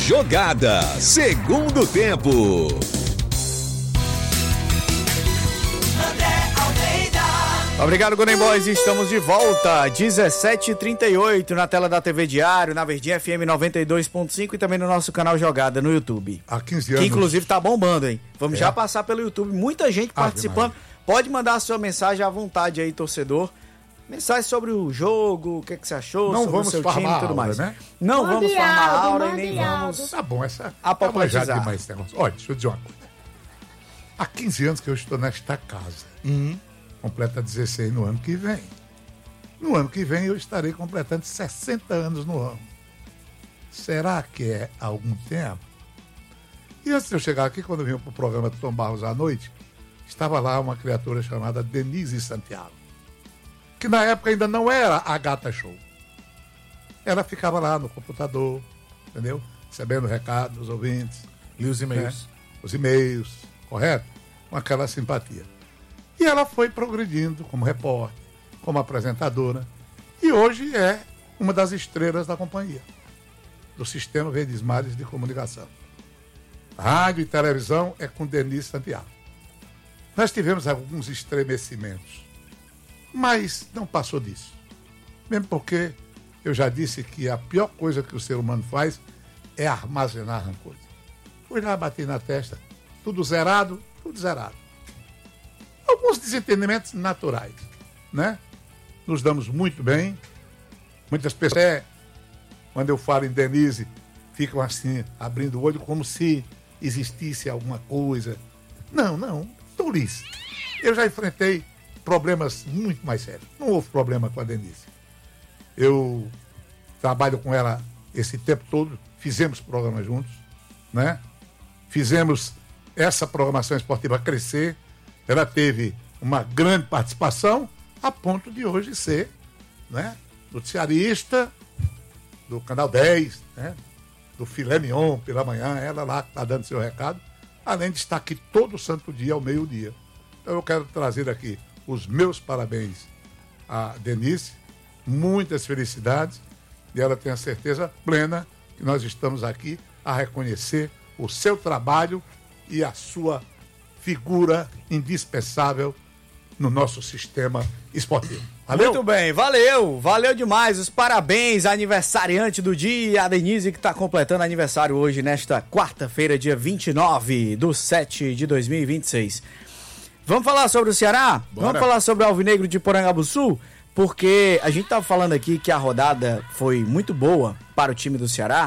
Jogada, segundo tempo. Obrigado, Golden Boys. Estamos de volta, 17h38, na tela da TV Diário, na Verdinha FM 92.5 e também no nosso canal Jogada no YouTube. Há 15 anos. Que inclusive tá bombando, hein? Vamos já passar pelo YouTube, muita gente participando. Pode mandar a sua mensagem à vontade aí, torcedor. Mensagem sobre o jogo, o que você achou, não sobre o seu time e tudo mais. Né? Não vamos farmar a aura e nem vamos... Tá bom, essa apoplatizar. É demais esse negócio. Olha, deixa eu dizer uma coisa. Há 15 anos que eu estou nesta casa. Completa 16 no ano que vem. No ano que vem eu estarei completando 60 anos no ano. Será que é algum tempo? E antes de eu chegar aqui, quando eu vim para o programa do Tom Barros à noite, estava lá uma criatura chamada Denise Santiago, que na época ainda não era a Gata Show. Ela ficava lá no computador, entendeu? Recebendo recado dos ouvintes. E os e-mails. Né? Os e-mails, correto? Com aquela simpatia. E ela foi progredindo como repórter, como apresentadora, e hoje é uma das estrelas da companhia, do Sistema Verdes Mares de Comunicação. Rádio e televisão é com Denise Santiago. Nós tivemos alguns estremecimentos, mas não passou disso. Mesmo porque eu já disse que a pior coisa que o ser humano faz é armazenar rancor. Fui lá, bati na testa, tudo zerado. Alguns desentendimentos naturais, né? Nos damos muito bem. Muitas pessoas, quando eu falo em Denise, ficam assim, abrindo o olho como se existisse alguma coisa. Não, tolice. Eu já enfrentei problemas muito mais sérios. Não houve problema com a Denise. Eu trabalho com ela esse tempo todo, fizemos programas juntos, né? Fizemos essa programação esportiva crescer. Ela teve uma grande participação a ponto de hoje ser, né, noticiarista do Canal 10, né, do Filé Mignon pela manhã, ela lá está dando seu recado, além de estar aqui todo santo dia ao meio-dia. Então eu quero trazer aqui os meus parabéns a Denise, muitas felicidades, e ela tem a certeza plena que nós estamos aqui a reconhecer o seu trabalho e a sua figura indispensável no nosso sistema esportivo. Valeu? Muito bem, valeu demais, os parabéns, aniversariante do dia, a Denise, que está completando aniversário hoje, nesta quarta-feira, dia 29/7/2026. Vamos falar sobre o Ceará? Bora. Vamos falar sobre o Alvinegro de Porangabuçu? Porque a gente estava falando aqui que a rodada foi muito boa para o time do Ceará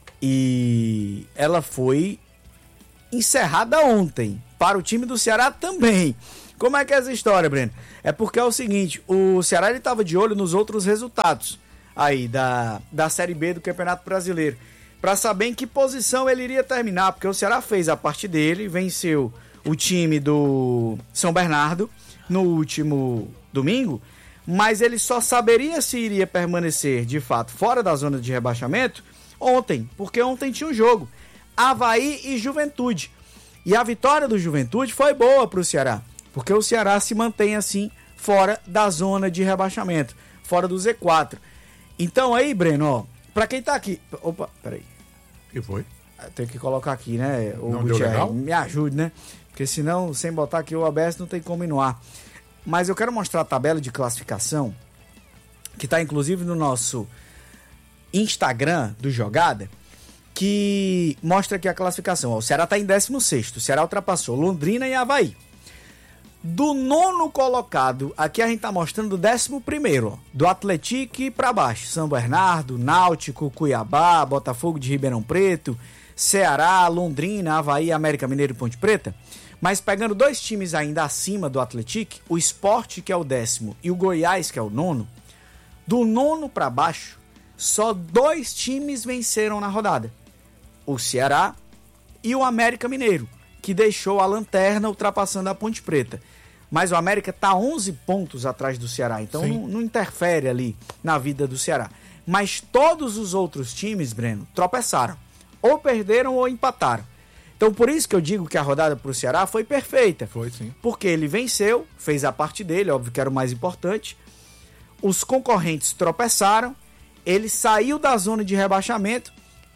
e ela foi encerrada ontem para o time do Ceará também. Como é que é essa história, Breno? É porque é o seguinte, o Ceará estava de olho nos outros resultados aí da Série B do Campeonato Brasileiro, para saber em que posição ele iria terminar, porque o Ceará fez a parte dele, venceu o time do São Bernardo no último domingo, mas ele só saberia se iria permanecer de fato fora da zona de rebaixamento ontem, porque ontem tinha um jogo, Avaí e Juventude. E a vitória do Juventude foi boa para o Ceará, porque o Ceará se mantém assim fora da zona de rebaixamento, fora do Z4. Então aí, Breno, ó, para quem tá aqui... Opa, peraí. O que foi? Tem que colocar aqui, né? O não deu legal? me ajude, né? Porque senão, sem botar aqui o ABS, não tem como ir no ar. Mas eu quero mostrar a tabela de classificação, que tá inclusive no nosso Instagram do Jogada, que mostra aqui a classificação. O Ceará está em 16º. O Ceará ultrapassou Londrina e Avaí. Do 9º colocado, aqui a gente está mostrando o 11º, do Atlético para baixo. São Bernardo, Náutico, Cuiabá, Botafogo de Ribeirão Preto, Ceará, Londrina, Avaí, América Mineiro e Ponte Preta. Mas pegando dois times ainda acima do Atlético, o Sport, que é o 10º, e o Goiás, que é o 9º, do 9º para baixo, só 2 times venceram na rodada. O Ceará e o América Mineiro, que deixou a lanterna ultrapassando a Ponte Preta. Mas o América está 11 pontos atrás do Ceará, então não interfere ali na vida do Ceará. Mas todos os outros times, Breno, tropeçaram. Ou perderam ou empataram. Então por isso que eu digo que a rodada para o Ceará foi perfeita. Foi, sim. Porque ele venceu, fez a parte dele, óbvio que era o mais importante. Os concorrentes tropeçaram, ele saiu da zona de rebaixamento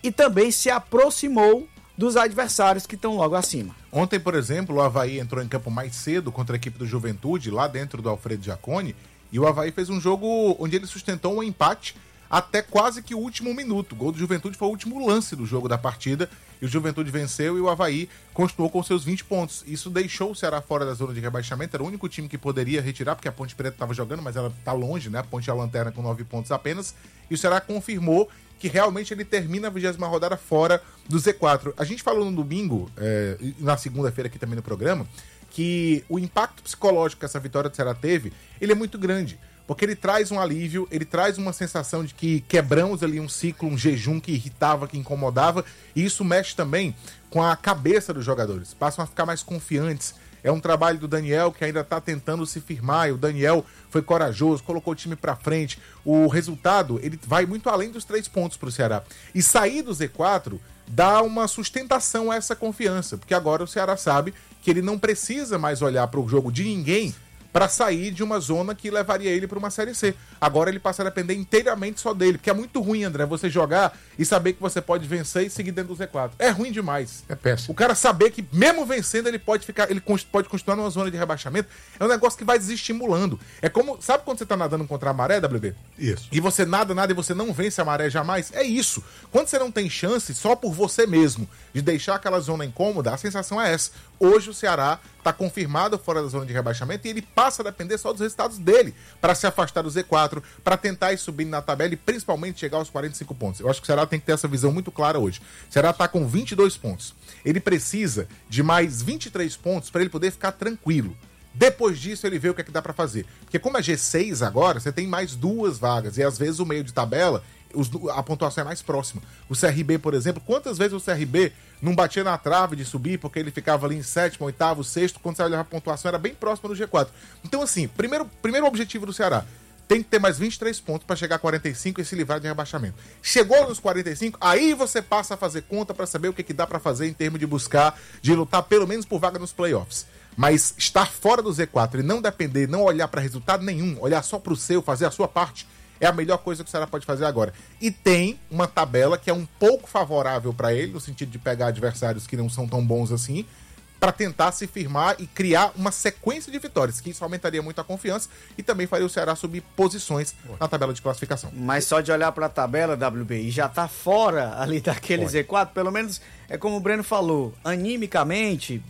e também se aproximou dos adversários que estão logo acima. Ontem, por exemplo, o Avaí entrou em campo mais cedo contra a equipe do Juventude, lá dentro do Alfredo Jaconi, e o Avaí fez um jogo onde ele sustentou um empate até quase que o último minuto. O gol do Juventude foi o último lance do jogo da partida, e o Juventude venceu e o Avaí continuou com seus 20 pontos. Isso deixou o Ceará fora da zona de rebaixamento, era o único time que poderia retirar, porque a Ponte Preta estava jogando, mas ela está longe, né? A Ponte é a lanterna com 9 pontos apenas, e o Ceará confirmou que realmente ele termina a 20ª rodada fora do Z4. A gente falou no domingo, na segunda-feira aqui também no programa, que o impacto psicológico que essa vitória do Ceará teve, ele é muito grande. Porque ele traz um alívio, ele traz uma sensação de que quebramos ali um ciclo, um jejum que irritava, que incomodava, e isso mexe também com a cabeça dos jogadores. Passam a ficar mais confiantes. É um trabalho do Daniel que ainda está tentando se firmar, e o Daniel foi corajoso, colocou o time para frente. O resultado, ele vai muito além dos 3 pontos para o Ceará. E sair do Z4 dá uma sustentação a essa confiança, porque agora o Ceará sabe que ele não precisa mais olhar para o jogo de ninguém para sair de uma zona que levaria ele para uma Série C. Agora ele passa a depender inteiramente só dele, porque é muito ruim, André, você jogar e saber que você pode vencer e seguir dentro do Z4. É ruim demais. É péssimo. O cara saber que mesmo vencendo ele pode pode continuar numa zona de rebaixamento, é um negócio que vai desestimulando. É como, sabe quando você tá nadando contra a maré, WB? Isso. E você nada e você não vence a maré jamais? É isso. Quando você não tem chance, só por você mesmo, de deixar aquela zona incômoda, a sensação é essa. Hoje o Ceará está confirmado fora da zona de rebaixamento e ele passa a depender só dos resultados dele para se afastar do Z4, para tentar ir subindo na tabela e principalmente chegar aos 45 pontos. Eu acho que o Ceará tem que ter essa visão muito clara hoje. O Ceará está com 22 pontos. Ele precisa de mais 23 pontos para ele poder ficar tranquilo. Depois disso, ele vê o que é que dá para fazer. Porque como é G6 agora, você tem mais 2 vagas. E às vezes o meio de tabela, a pontuação é mais próxima. O CRB, por exemplo, quantas vezes o CRB não batia na trave de subir, porque ele ficava ali em 7º, 8º, 6º, quando você olhava a pontuação era bem próxima do G4. Então assim, primeiro objetivo do Ceará, tem que ter mais 23 pontos para chegar a 45 e se livrar de rebaixamento. Chegou nos 45, aí você passa a fazer conta para saber o que dá para fazer em termos de buscar, de lutar pelo menos por vaga nos playoffs. Mas estar fora do Z4 e não depender, não olhar para resultado nenhum, olhar só para o seu, fazer a sua parte, é a melhor coisa que o Ceará pode fazer agora. E tem uma tabela que é um pouco favorável para ele, no sentido de pegar adversários que não são tão bons assim, para tentar se firmar e criar uma sequência de vitórias, que isso aumentaria muito a confiança e também faria o Ceará subir posições na tabela de classificação. Mas só de olhar para a tabela, WB, e já tá fora ali daquele Z4, pelo menos, é como o Breno falou, animicamente,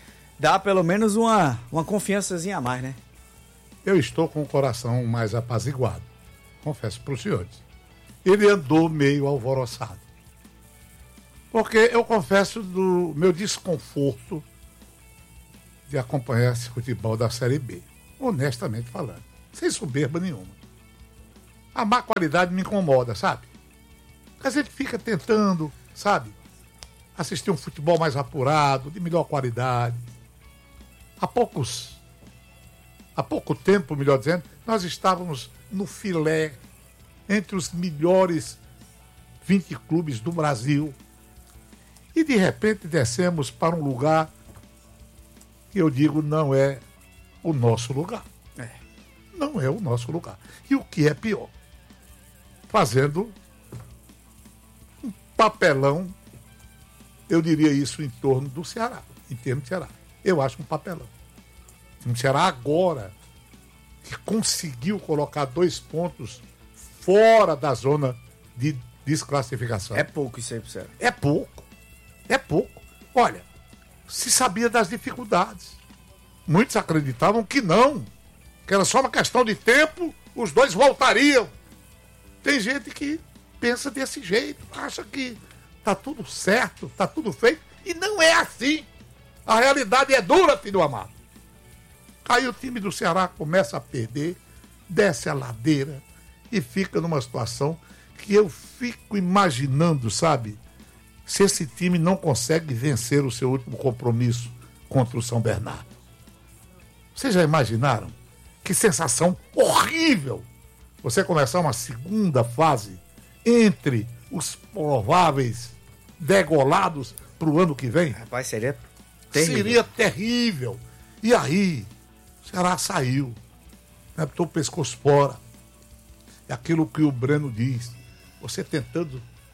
dá pelo menos uma confiançazinha a mais, né? Eu estou com o coração mais apaziguado, confesso para os senhores. Ele andou meio alvoroçado. Porque eu confesso do meu desconforto de acompanhar esse futebol da Série B. Honestamente falando. Sem soberba nenhuma. A má qualidade me incomoda, sabe? A gente fica tentando, sabe? Assistir um futebol mais apurado, de melhor qualidade. Há pouco tempo, melhor dizendo, nós estávamos no filé entre os melhores 20 clubes do Brasil. E de repente descemos para um lugar que eu digo não é o nosso lugar. Não é o nosso lugar. E o que é pior? Fazendo um papelão, eu diria isso em torno do Ceará, em termos de Ceará. Eu acho um papelão. O Ceará agora, que conseguiu colocar 2 pontos fora da zona de desclassificação. É pouco isso aí pro Ceará. É pouco. É pouco. Olha, se sabia das dificuldades. Muitos acreditavam que não. Que era só uma questão de tempo, os 2 voltariam. Tem gente que pensa desse jeito, acha que tá tudo certo, tá tudo feito. E não é assim. A realidade é dura, filho amado. Aí o time do Ceará começa a perder, desce a ladeira e fica numa situação que eu fico imaginando, sabe? Se esse time não consegue vencer o seu último compromisso contra o São Bernardo. Vocês já imaginaram? Que sensação horrível você começar uma segunda fase entre os prováveis degolados para o ano que vem? Rapaz, seria terrível. Seria terrível. E aí, o Ceará saiu, botou o pescoço fora. É aquilo que o Breno diz. Você tentando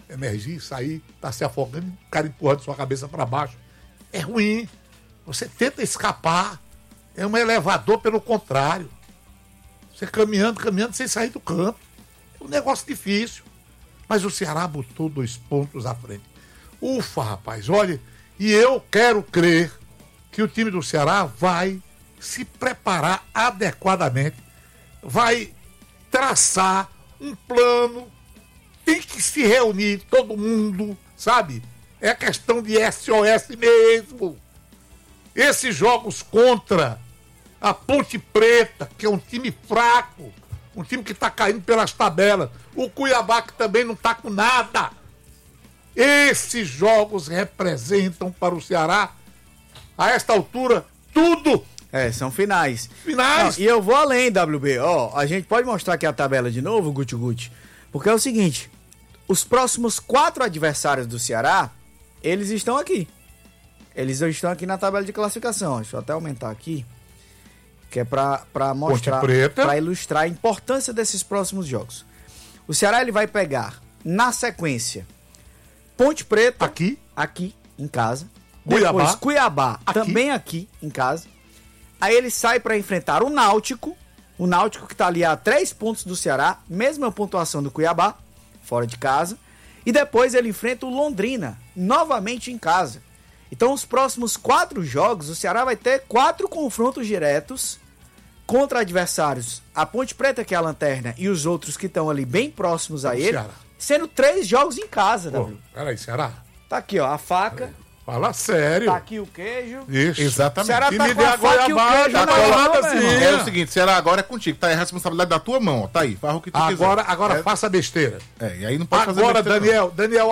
emergir, sair, tá se afogando, o cara empurrando sua cabeça para baixo. É ruim. Você tenta escapar. É um elevador pelo contrário. Você caminhando sem sair do campo. É um negócio difícil. Mas o Ceará botou 2 pontos à frente. Ufa, rapaz, olha, e eu quero crer que o time do Ceará vai se preparar adequadamente, vai traçar um plano, tem que se reunir todo mundo, sabe? É questão de SOS mesmo. Esses jogos contra a Ponte Preta, que é um time fraco, um time que está caindo pelas tabelas, o Cuiabá, que também não está com nada. Esses jogos representam para o Ceará, a esta altura, tudo. São finais. Finais. Não, e eu vou além, WB. A gente pode mostrar aqui a tabela de novo, Guti, porque é o seguinte, os próximos 4 adversários do Ceará, eles estão aqui. Eles estão aqui na tabela de classificação. Deixa eu até aumentar aqui, que é para mostrar, para ilustrar a importância desses próximos jogos. O Ceará ele vai pegar, na sequência, Ponte Preta, aqui em casa. Depois Cuiabá, também aqui em casa. Aí ele sai para enfrentar o Náutico que está ali a 3 pontos do Ceará, mesma pontuação do Cuiabá, fora de casa. E depois ele enfrenta o Londrina, novamente em casa. Então os próximos 4 jogos, o Ceará vai ter 4 confrontos diretos contra adversários. A Ponte Preta, que é a lanterna, e os outros que estão ali bem próximos a ele, Ceará. Sendo 3 jogos em casa, W. Peraí, Ceará. Tá aqui, ó, a faca. Fala sério. Tá aqui o queijo. Isso. Exatamente. Ceará tá com a faca e o queijo na mão, assim. É o seguinte, Ceará, agora é contigo. Tá aí a responsabilidade da tua mão, ó. Tá aí, faz o que tu quiser. Agora faça besteira. E aí não pode fazer besteira. Daniel.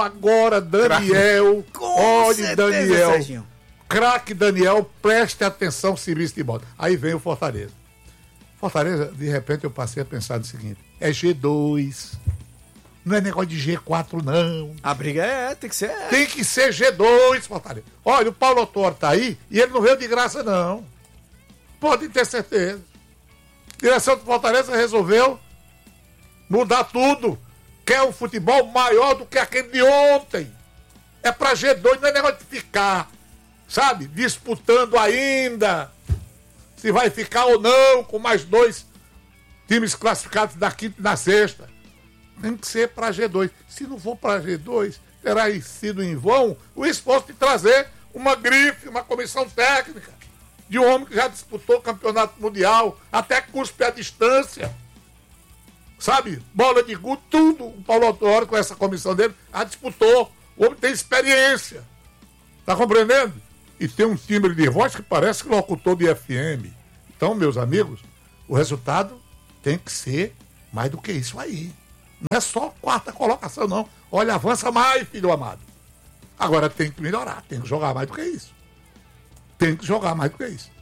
Olha, Daniel. Serginho. Craque Daniel, preste atenção, serviço de bola. Aí vem o Fortaleza. Fortaleza, de repente eu passei a pensar no seguinte, é G2. Não é negócio de G4, não. A briga tem que ser. Tem que ser G2, Fortaleza. Olha, o Paulo Autor tá aí e ele não veio de graça, não. Pode ter certeza. A direção do Fortaleza resolveu mudar tudo. Quer um futebol maior do que aquele de ontem. É pra G2, não é negócio de ficar, sabe, disputando ainda se vai ficar ou não com mais 2 times classificados da quinta e da sexta. Tem que ser para G2. Se não for para G2, terá sido em vão o esforço de trazer uma grife, uma comissão técnica de um homem que já disputou campeonato mundial, até cuspe à distância. Sabe? Bola de gude, tudo. O Paulo Autuori, com essa comissão dele, já disputou. O homem tem experiência. Tá compreendendo? E tem um timbre de voz que parece que locutor de FM. Então, meus amigos, o resultado tem que ser mais do que isso aí. Não é só 4ª colocação, não. Olha, avança mais, filho amado. Agora tem que melhorar, tem que jogar mais do que isso. Tem que jogar mais do que isso.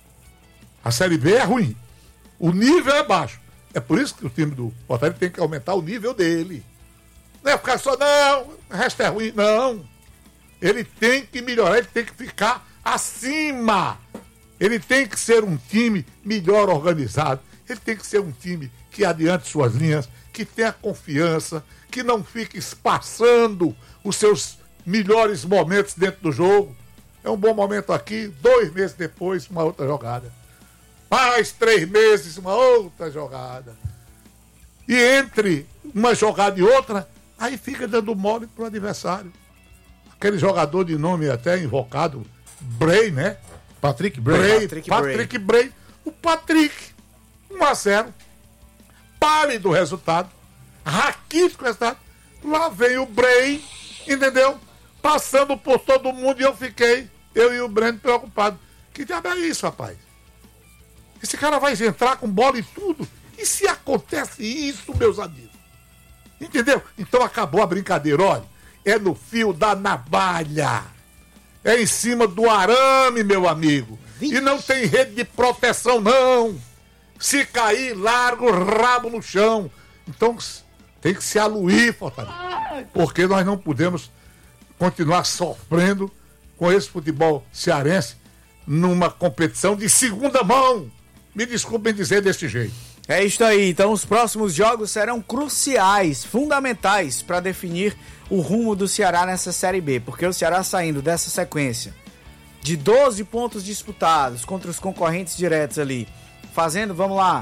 A Série B é ruim. O nível é baixo. É por isso que o time do Fortaleza tem que aumentar o nível dele. Não é ficar só, não, o resto é ruim. Não. Ele tem que melhorar, ele tem que ficar acima. Ele tem que ser um time melhor organizado. Ele tem que ser um time que adiante suas linhas, que tenha confiança, que não fique espaçando os seus melhores momentos dentro do jogo. É um bom momento aqui, 2 meses depois, uma outra jogada. Mais 3 meses, uma outra jogada. E entre uma jogada e outra, aí fica dando mole pro adversário. Aquele jogador de nome até invocado, Bray, né? Patrick Bray. Patrick Bray. O Patrick, 1-0. Pálido resultado. Raquítico resultado. Lá vem o Bray, entendeu? Passando por todo mundo e eu e o Breno preocupados. Que diabo é isso, rapaz? Esse cara vai entrar com bola e tudo. E se acontece isso, meus amigos? Entendeu? Então acabou a brincadeira, olha. É no fio da navalha. É em cima do arame, meu amigo. E não tem rede de proteção, não. Se cair, larga o rabo no chão. Então tem que se aluir, Fortaleza. Porque nós não podemos continuar sofrendo com esse futebol cearense numa competição de segunda mão. Me desculpem dizer desse jeito. É isso aí, então os próximos jogos serão cruciais, fundamentais para definir o rumo do Ceará nessa Série B, porque o Ceará saindo dessa sequência de 12 pontos disputados contra os concorrentes diretos ali, fazendo, vamos lá,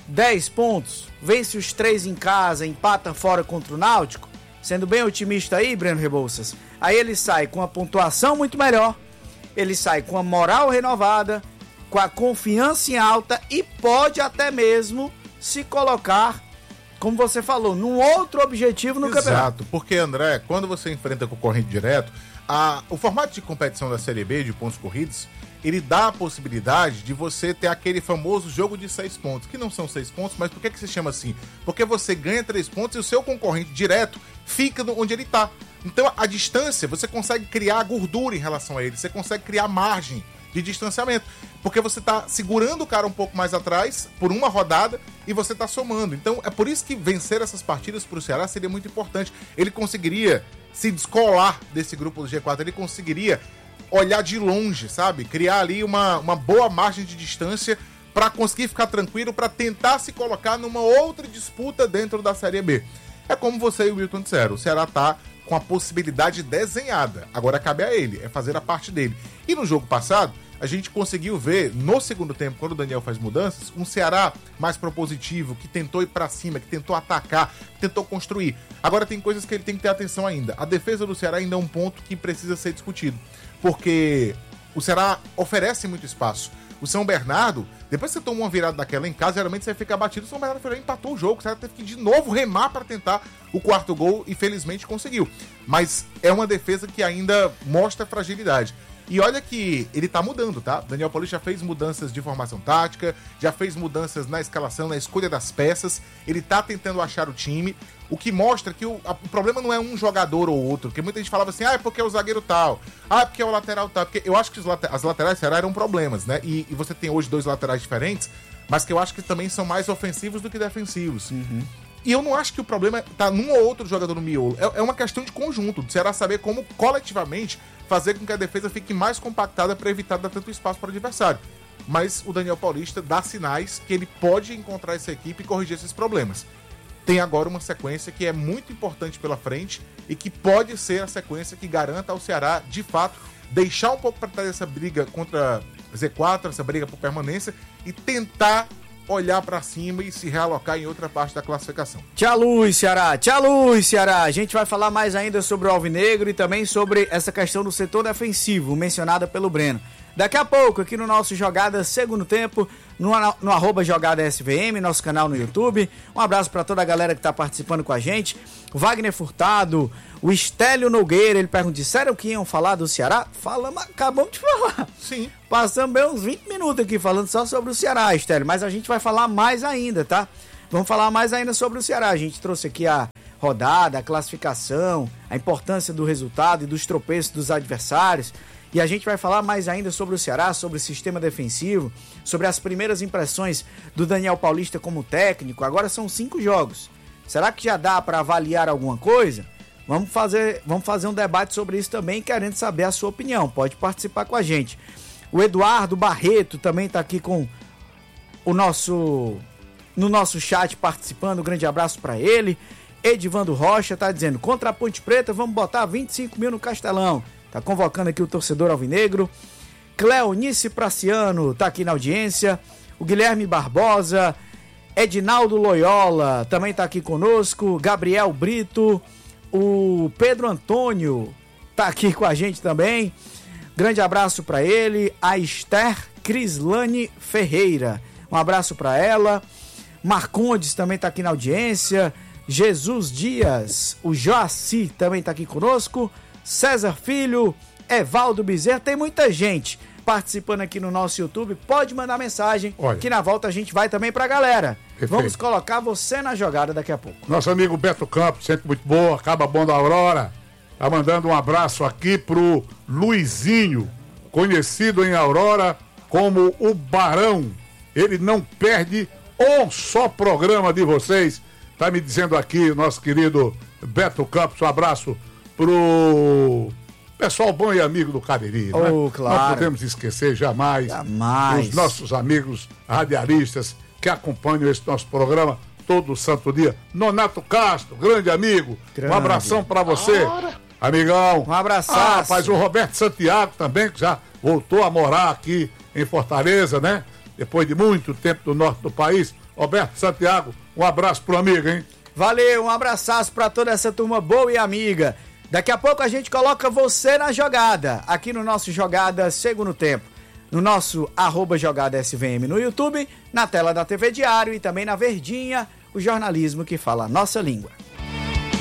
10 pontos, vence os 3 em casa, empata fora contra o Náutico, sendo bem otimista aí, Breno Rebouças, aí ele sai com a pontuação muito melhor, ele sai com a moral renovada, com a confiança em alta e pode até mesmo se colocar, como você falou, num outro objetivo no campeonato. Exato, porque, André, quando você enfrenta concorrente direto, o formato de competição da Série B, de pontos corridos, ele dá a possibilidade de você ter aquele famoso jogo de 6 pontos, que não são 6 pontos, mas por que se chama assim? Porque você ganha 3 pontos e o seu concorrente direto fica onde ele está. Então, a distância, você consegue criar gordura em relação a ele, você consegue criar margem de distanciamento, porque você está segurando o cara um pouco mais atrás por uma rodada e você está somando. Então é por isso que vencer essas partidas para o Ceará seria muito importante. Ele conseguiria se descolar desse grupo do G4, ele conseguiria olhar de longe, sabe? Criar ali uma boa margem de distância para conseguir ficar tranquilo, para tentar se colocar numa outra disputa dentro da Série B. É como você e o Wilton disseram, o Ceará está com a possibilidade desenhada. Agora cabe a ele, é fazer a parte dele. E no jogo passado, a gente conseguiu ver, no segundo tempo, quando o Daniel faz mudanças, um Ceará mais propositivo, que tentou ir pra cima, que tentou atacar, que tentou construir. Agora tem coisas que ele tem que ter atenção ainda. A defesa do Ceará ainda é um ponto que precisa ser discutido, porque o Ceará oferece muito espaço. O São Bernardo, depois que você toma uma virada daquela em casa, geralmente você fica abatido. O São Bernardo foi lá e empatou o jogo. O Ceará teve que de novo remar para tentar o quarto gol e felizmente conseguiu. Mas é uma defesa que ainda mostra fragilidade. E olha que ele tá mudando, tá? Daniel Paulista já fez mudanças de formação tática, já fez mudanças na escalação, na escolha das peças. Ele tá tentando achar o time, o que mostra que o problema não é um jogador ou outro, porque muita gente falava assim, é porque é o zagueiro tal, é porque é o lateral tal, porque eu acho que as laterais Ceará eram problemas, né? E você tem hoje 2 laterais diferentes, mas que eu acho que também são mais ofensivos do que defensivos. E eu não acho que o problema tá num ou outro jogador no miolo. É uma questão de conjunto, do Ceará saber como coletivamente fazer com que a defesa fique mais compactada para evitar dar tanto espaço para o adversário. Mas o Daniel Paulista dá sinais que ele pode encontrar essa equipe e corrigir esses problemas. Tem agora uma sequência que é muito importante pela frente e que pode ser a sequência que garanta ao Ceará, de fato, deixar um pouco para trás essa briga contra Z4, essa briga por permanência e tentar olhar para cima e se realocar em outra parte da classificação. Tchau, Luz, Ceará! Tchau, Luz, Ceará! A gente vai falar mais ainda sobre o Alvinegro e também sobre essa questão do setor defensivo, mencionada pelo Breno. Daqui a pouco, aqui no nosso Jogada Segundo Tempo, no @JogadaSVM, nosso canal no YouTube. Um abraço para toda a galera que está participando com a gente. O Wagner Furtado, o Estélio Nogueira, ele pergunta, sério que iam falar do Ceará? Falamos, acabamos de falar. Sim. Passamos bem uns 20 minutos aqui falando só sobre o Ceará, Estélio, mas a gente vai falar mais ainda, tá? Vamos falar mais ainda sobre o Ceará. A gente trouxe aqui a rodada, a classificação, a importância do resultado e dos tropeços dos adversários. E a gente vai falar mais ainda sobre o Ceará, sobre o sistema defensivo, sobre as primeiras impressões do Daniel Paulista como técnico. Agora são 5 jogos. Será que já dá para avaliar alguma coisa? Vamos fazer um debate sobre isso também, querendo saber a sua opinião. Pode participar com a gente. O Eduardo Barreto também está aqui com no nosso chat participando. Um grande abraço para ele. Edivando Rocha está dizendo, contra a Ponte Preta vamos botar 25 mil no Castelão. Tá convocando aqui o torcedor alvinegro. Cleonice Praciano tá aqui na audiência. O Guilherme Barbosa. Edinaldo Loyola também tá aqui conosco. Gabriel Brito. O Pedro Antônio tá aqui com a gente também. Grande abraço para ele. A Esther Crislane Ferreira. Um abraço para ela. Marcondes também tá aqui na audiência. Jesus Dias. O Joaci também tá aqui conosco. César Filho, Evaldo Bezerra, tem muita gente participando aqui no nosso YouTube. Pode mandar mensagem, que na volta a gente vai também pra galera. Perfeito. Vamos colocar você na jogada daqui a pouco. Nosso amigo Beto Campos, sempre muito boa, acaba bom da Aurora. Tá mandando um abraço aqui pro Luizinho, conhecido em Aurora como o Barão. Ele não perde um só programa de vocês. Tá me dizendo aqui, nosso querido Beto Campos, um abraço pro pessoal bom e amigo do Cariri, né? Claro. Não podemos esquecer jamais os nossos amigos radialistas que acompanham esse nosso programa todo santo dia. Nonato Castro, grande amigo. Grande. Um abração pra você, amigão. Um abraço. Rapaz, o Roberto Santiago também, que já voltou a morar aqui em Fortaleza, né? Depois de muito tempo do norte do país. Roberto Santiago, um abraço pro amigo, hein? Valeu, um abraço pra toda essa turma boa e amiga. Daqui a pouco a gente coloca você na jogada, aqui no nosso Jogada Segundo Tempo. No nosso @JogadaSVM no YouTube, na tela da TV Diário e também na Verdinha, o jornalismo que fala a nossa língua.